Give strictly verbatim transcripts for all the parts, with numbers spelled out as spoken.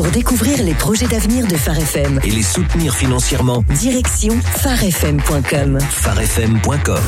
Pour découvrir les projets d'avenir de Phare F M et les soutenir financièrement, direction phare f m point com. phare f m point com.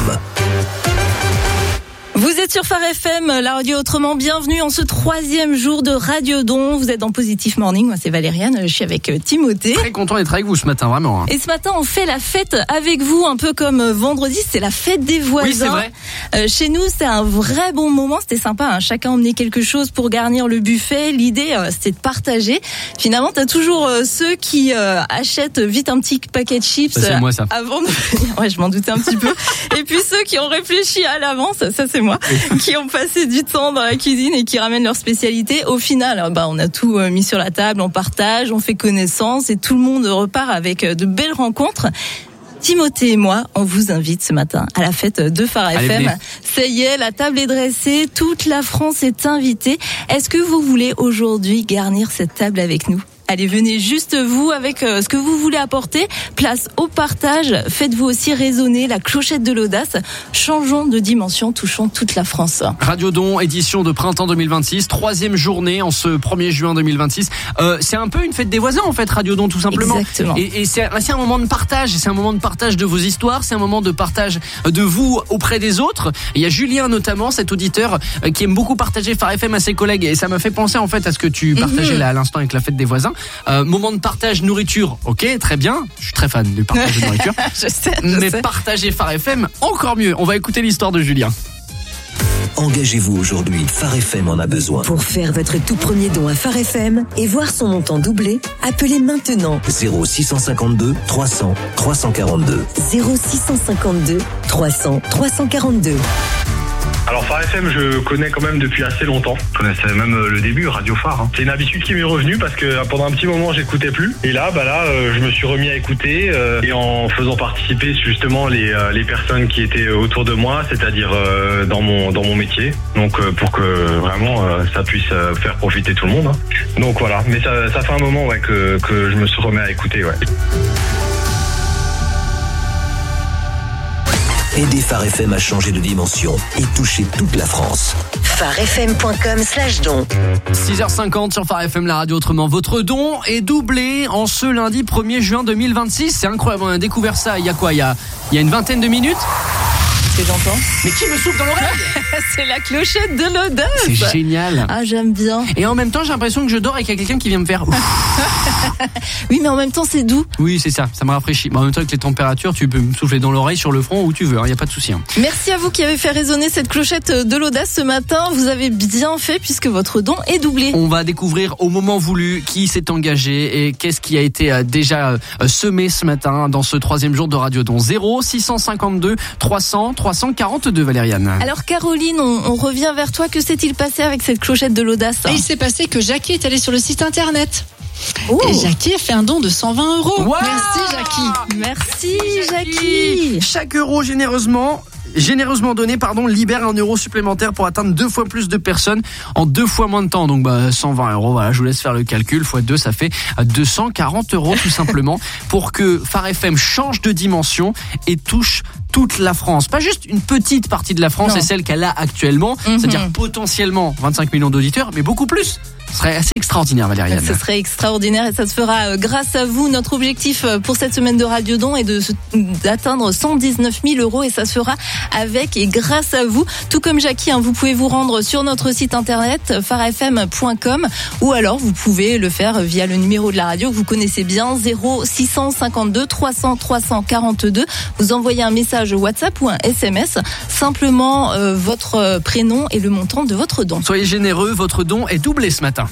Vous êtes sur Phare F M, la radio autrement. Bienvenue en ce troisième jour de Radiodon. Vous êtes dans Positive Morning. Moi, c'est Valériane. Je suis avec Timothée. Très content d'être avec vous ce matin, vraiment. Et ce matin, on fait la fête avec vous, un peu comme vendredi. C'est la fête des voisins. Oui, c'est vrai. Euh, chez nous, c'est un vrai bon moment. C'était sympa. Hein. Chacun emmenait quelque chose pour garnir le buffet. L'idée, euh, c'était de partager. Finalement, t'as toujours euh, ceux qui euh, achètent vite un petit paquet de chips. Ça, c'est moi, ça. Avant de venir. Ouais, je m'en doutais un petit peu. Et puis ceux qui ont réfléchi à l'avance, ça c'est moi, qui ont passé du temps dans la cuisine et qui ramènent leur spécialité. Au final, bah, on a tout mis sur la table, on partage, on fait connaissance et tout le monde repart avec de belles rencontres. Timothée et moi, on vous invite ce matin à la fête de Phare F M. Ça y est, la table est dressée, toute la France est invitée. Est-ce que vous voulez aujourd'hui garnir cette table avec nous ? Allez, venez juste vous avec euh, ce que vous voulez apporter. Place au partage. Faites-vous aussi résonner la clochette de l'audace. Changeons de dimension, touchons toute la France. Radiodon, édition de printemps deux mille vingt-six, troisième journée en ce premier juin deux mille vingt-six. Euh, c'est un peu une fête des voisins en fait, Radiodon tout simplement. Exactement. Et, et c'est, c'est un moment de partage. C'est un moment de partage de vos histoires. C'est un moment de partage de vous auprès des autres. Il y a Julien notamment, cet auditeur euh, qui aime beaucoup partager Phare F M à ses collègues. Et ça m'a fait penser en fait à ce que tu partageais mm-hmm. là à l'instant avec la fête des voisins. Euh, moment de partage nourriture, ok, très bien. Je suis très fan du partage de nourriture. je sais, je Mais sais. partager Phare F M, encore mieux. On va écouter l'histoire de Julien. Engagez-vous aujourd'hui, Phare F M en a besoin. Pour faire votre tout premier don à Phare F M et voir son montant doubler, appelez maintenant zéro six cent cinquante-deux trois cents trois cent quarante-deux. zéro six cent cinquante-deux trois cents trois cent quarante-deux. Alors Phare F M, je connais quand même depuis assez longtemps. Je connaissais même le début, Radio Phare. Hein. C'est une habitude qui m'est revenue parce que pendant un petit moment, j'écoutais plus. Et là, bah là, euh, je me suis remis à écouter euh, et en faisant participer justement les euh, les personnes qui étaient autour de moi, c'est-à-dire euh, dans mon dans mon métier. Donc euh, pour que vraiment euh, ça puisse euh, faire profiter tout le monde. Hein. Donc voilà. Mais ça ça fait un moment ouais que que je me suis remis à écouter. Ouais. Aidez Phare F M à changer de dimension et toucher toute la France. phare f m point com slash don. six heures cinquante sur Phare F M, la radio autrement. Votre don est doublé en ce lundi premier juin deux mille vingt-six. C'est incroyable, on a découvert ça il y a quoi ? Il y a, il y a une vingtaine de minutes. Qu'est-ce que j'entends ? Mais qui me souffle dans l'oreille ? C'est la clochette de l'audace. C'est génial. Ah, j'aime bien. Et en même temps, j'ai l'impression que je dors et qu'il y a quelqu'un qui vient me faire... Oui, mais en même temps, c'est doux. Oui, c'est ça, ça me rafraîchit. Mais en même temps, avec les températures, tu peux me souffler dans l'oreille, sur le front, où tu veux, il hein, n'y a pas de souci. Hein. Merci à vous qui avez fait résonner cette clochette de l'audace ce matin. Vous avez bien fait puisque votre don est doublé. On va découvrir au moment voulu qui s'est engagé et qu'est-ce qui a été euh, déjà euh, semé ce matin dans ce troisième jour de Radiodon. zéro six cent cinquante-deux trois cents trois cent quarante-deux, Valériane. Alors Caroline, on, on revient vers toi. Que s'est-il passé avec cette clochette de l'audace ? Et il s'est passé que Jackie est allée sur le site internet. Oh. Et Jackie a fait un don de cent vingt euros. Wow. Merci Jackie. Merci Jackie. Chaque euro généreusement généreusement donné, pardon, libère un euro supplémentaire pour atteindre deux fois plus de personnes en deux fois moins de temps. Donc, bah, cent vingt euros. Voilà, je vous laisse faire le calcul. Fois deux, ça fait deux cent quarante euros, tout simplement, pour que Phare F M change de dimension et touche toute la France. Pas juste une petite partie de la France, non. C'est celle qu'elle a actuellement. Mm-hmm. C'est-à-dire potentiellement vingt-cinq millions d'auditeurs, mais beaucoup plus. Ce serait assez extraordinaire, Valériane. Ce serait extraordinaire et ça se fera grâce à vous. Notre objectif pour cette semaine de Radiodon est de, d'atteindre cent dix-neuf mille euros et ça se fera avec et grâce à vous. Tout comme Jackie, hein, vous pouvez vous rendre sur notre site internet phare f m point com ou alors vous pouvez le faire via le numéro de la radio que vous connaissez bien, zéro six cent cinquante-deux trois cents trois cent quarante-deux. Vous envoyez un message WhatsApp ou un S M S, simplement euh, votre prénom et le montant de votre don. Soyez généreux, votre don est doublé ce matin.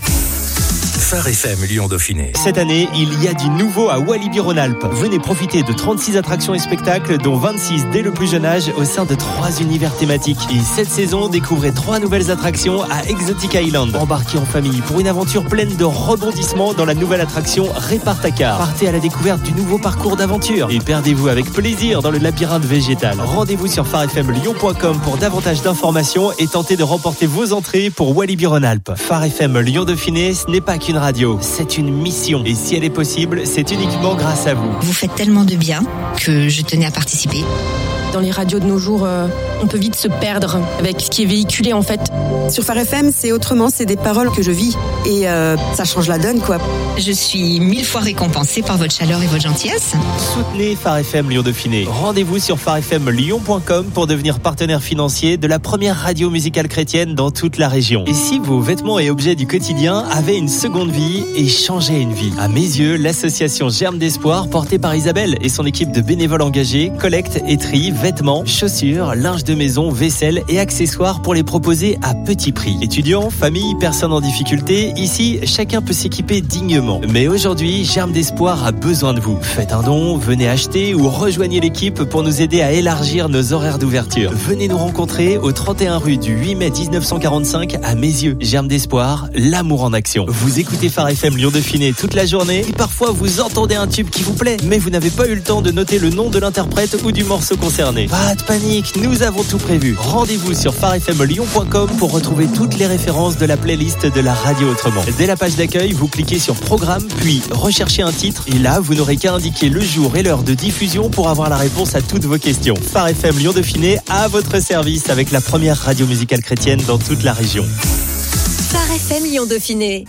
Phare F M Lyon-Dauphiné. Cette année, il y a du nouveau à Walibi-Rhône-Alpes. Venez profiter de trente-six attractions et spectacles, dont vingt-six dès le plus jeune âge, au sein de trois univers thématiques. Et cette saison, découvrez trois nouvelles attractions à Exotic Island. Embarquez en famille pour une aventure pleine de rebondissements dans la nouvelle attraction Répart-ta-car. Partez à la découverte du nouveau parcours d'aventure et perdez-vous avec plaisir dans le labyrinthe végétal. Rendez-vous sur phare f m lyon point com pour davantage d'informations et tentez de remporter vos entrées pour Walibi-Rhône-Alpes. Phare F M Lyon-Dauphiné, ce n'est pas qu'une radio, c'est une mission. Et si elle est possible, c'est uniquement grâce à vous. Vous faites tellement de bien que je tenais à participer. Dans les radios de nos jours, euh, on peut vite se perdre avec ce qui est véhiculé en fait. Sur Phare F M, c'est autrement, c'est des paroles que je vis et euh, ça change la donne quoi. Je suis mille fois récompensée par votre chaleur et votre gentillesse. Soutenez Phare F M Lyon Dauphiné. Rendez-vous sur phare f m lyon point com pour devenir partenaire financier de la première radio musicale chrétienne dans toute la région. Et si vos vêtements et objets du quotidien avaient une seconde vie et changeaient une vie? À mes yeux, l'association Germe d'Espoir, portée par Isabelle et son équipe de bénévoles engagés, collecte et trie vêtements, chaussures, linge de maison, vaisselle et accessoires pour les proposer à petit prix. Étudiants, familles, personnes en difficulté, ici, chacun peut s'équiper dignement. Mais aujourd'hui, Germe d'Espoir a besoin de vous. Faites un don, venez acheter ou rejoignez l'équipe pour nous aider à élargir nos horaires d'ouverture. Venez nous rencontrer au trente et un rue du huit mai dix-neuf cent quarante-cinq à Mézieux. Germe d'Espoir, l'amour en action. Vous écoutez Phare F M Lyon Dauphiné toute la journée et parfois vous entendez un tube qui vous plaît, mais vous n'avez pas eu le temps de noter le nom de l'interprète ou du morceau concerné. Pas de panique, nous avons tout prévu. Rendez-vous sur phare f m lyon point com pour retrouver toutes les références de la playlist de la radio autrement. Dès la page d'accueil, vous cliquez sur programme, puis recherchez un titre et là, vous n'aurez qu'à indiquer le jour et l'heure de diffusion pour avoir la réponse à toutes vos questions. Phare F M Lyon Dauphiné à votre service avec la première radio musicale chrétienne dans toute la région. Phare F M Lyon Dauphiné.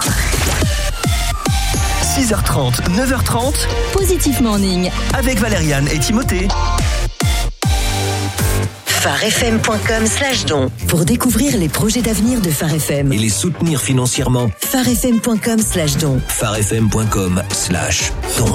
six heures trente, neuf heures trente, Positive Morning. avec Valériane et Timothée. phare f m point com slash don. Pour découvrir les projets d'avenir de Phare F M. Et les soutenir financièrement. phare f m point com slash don. phare f m point com slash don.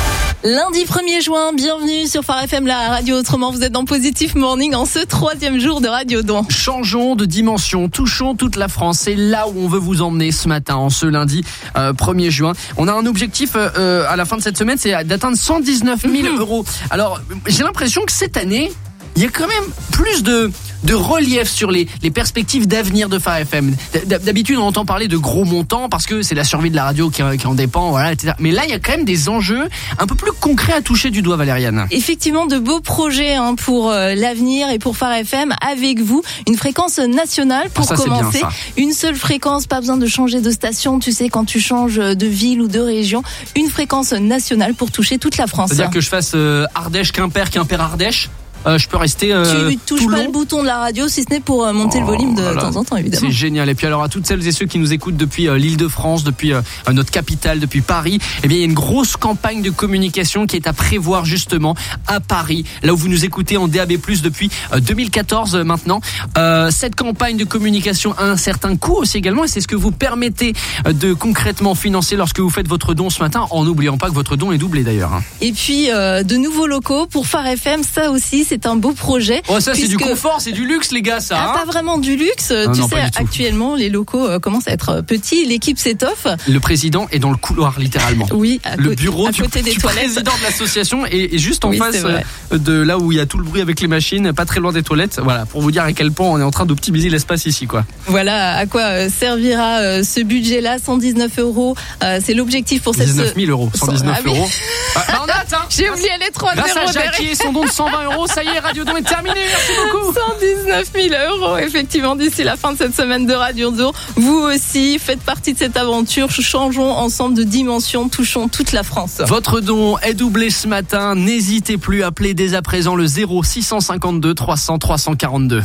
Lundi premier juin, bienvenue sur Phare F M, la radio autrement. Vous êtes dans Positive Morning en ce troisième jour de Radio Don. Changeons de dimension, touchons toute la France. C'est là où on veut vous emmener ce matin, en ce lundi euh, premier juin. On a un objectif euh, à la fin de cette semaine, c'est d'atteindre cent dix-neuf mille euros. Alors, j'ai l'impression que cette année, il y a quand même plus de, de relief sur les, les perspectives d'avenir de Phare F M. D'habitude, on entend parler de gros montants parce que c'est la survie de la radio qui, qui en dépend, voilà, et cetera. Mais là, il y a quand même des enjeux un peu plus concrets à toucher du doigt, Valériane. Effectivement, de beaux projets hein, pour euh, l'avenir et pour Phare F M avec vous. Une fréquence nationale pour ça, commencer. Bien, une seule fréquence, pas besoin de changer de station. Tu sais, quand tu changes de ville ou de région, une fréquence nationale pour toucher toute la France. C'est-à-dire que je fasse euh, Ardèche-Quimper, Quimper-Ardèche. Euh, je peux rester euh, tu touches tout pas long. le bouton de la radio si ce n'est pour euh, monter oh, le volume de, voilà. de temps en temps évidemment. C'est génial. Et puis alors à toutes celles et ceux qui nous écoutent depuis euh, l'Île-de-France, depuis euh, notre capitale, depuis Paris, eh bien il y a une grosse campagne de communication qui est à prévoir justement à Paris, là où vous nous écoutez en D A B plus, depuis euh, deux mille quatorze euh, maintenant. Euh, cette campagne de communication a un certain coût aussi également, et c'est ce que vous permettez euh, de concrètement financer lorsque vous faites votre don ce matin, en n'oubliant pas que votre don est doublé d'ailleurs. Hein. Et puis euh, de nouveaux locaux pour Phare F M, ça aussi c'est un beau projet. Oh, ça, puisque... c'est du confort, c'est du luxe, les gars, ça. Ah, hein pas vraiment du luxe. Ah, tu non, sais, actuellement, les locaux euh, commencent à être petits. L'équipe s'étoffe. Le président est dans le couloir, littéralement. Oui, à le co- bureau à du, côté des du toilettes. président de l'association est, est juste en oui, face de là où il y a tout le bruit avec les machines, pas très loin des toilettes. Voilà, pour vous dire à quel point on est en train d'optimiser l'espace ici, quoi. Voilà à quoi servira euh, ce budget-là, cent dix-neuf euros. Euh, c'est l'objectif pour cette... dix-neuf mille euros, cent dix-neuf ah, oui. euros. Bah, bah, on date, hein. J'ai oublié les trois Grâce zéros à Jackie et son don de cent vingt euros, ça y est, Radio Don est terminé. Merci beaucoup. cent dix-neuf mille euros, effectivement, d'ici la fin de cette semaine de Radio Don. Vous aussi, faites partie de cette aventure. Changeons ensemble de dimension, touchons toute la France. Votre don est doublé ce matin. N'hésitez plus, appelez dès à présent le zéro six cent cinquante-deux trois cents trois cent quarante-deux.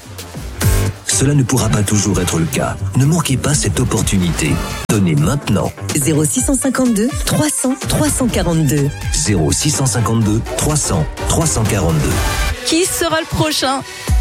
Cela ne pourra pas toujours être le cas. Ne manquez pas cette opportunité. Donnez maintenant. zéro six cent cinquante-deux trois cents trois cent quarante-deux. zéro six cent cinquante-deux trois cents trois cent quarante-deux. Qui sera le prochain